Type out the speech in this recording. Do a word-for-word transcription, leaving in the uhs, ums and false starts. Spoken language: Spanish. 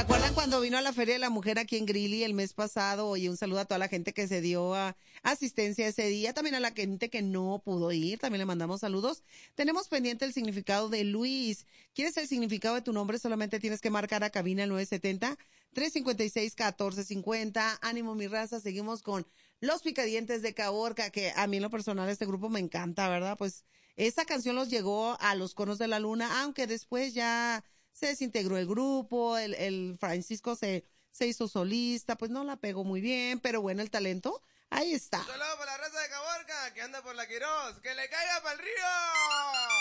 acuerdan cuando vino a la Feria de la Mujer aquí en Greeley el mes pasado? Oye, un saludo a toda la gente que se dio a asistencia ese día, también a la gente que no pudo ir, también le mandamos saludos. Tenemos pendiente el significado de Luis. ¿Quieres el significado de tu nombre? Solamente tienes que marcar a cabina el nueve siete cero, tres cinco seis, uno cuatro cinco cero. Ánimo, mi raza, seguimos con Los Picadientes de Caborca, que a mí en lo personal este grupo me encanta, ¿verdad? Pues esta canción los llegó a los Conos de la Luna, aunque después ya se desintegró el grupo, el, el Francisco se, se hizo solista, pues no la pegó muy bien, pero bueno, el talento, ahí está. Un saludo para la raza de Caborca, que anda por la Quirós, que le caiga para el río.